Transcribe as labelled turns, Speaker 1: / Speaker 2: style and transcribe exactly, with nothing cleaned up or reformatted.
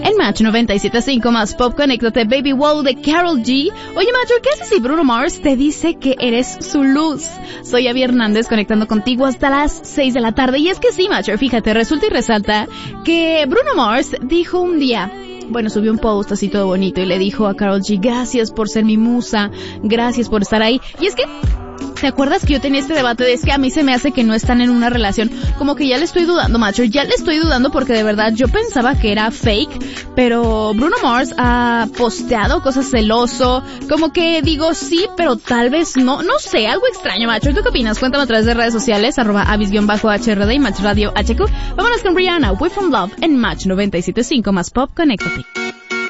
Speaker 1: En Match noventa y siete punto cinco más pop, conéctate Baby Wow de Karol G. Oye, Macho, ¿qué haces si Bruno Mars te dice que eres su luz? Soy Abby Hernández conectando contigo hasta las seis de la tarde. Y es que sí, Macho, fíjate, resulta y resalta que Bruno Mars dijo un día... Bueno, subió un post así todo bonito y le dijo a Karol G, gracias por ser mi musa, gracias por estar ahí. Y es que, ¿te acuerdas que yo tenía este debate de es que a mí se me hace que no están en una relación? Como que ya le estoy dudando, Macho, ya le estoy dudando porque de verdad yo pensaba que era fake, pero Bruno Mars ha posteado cosas celoso, como que digo sí, pero tal vez no, no sé, algo extraño, Macho. ¿Tú qué opinas? Cuéntame a través de redes sociales, arroba avis-H R D y Match Radio H Q. Vámonos con Rihanna, We From Love en Match noventa y siete punto cinco más pop, conéctate.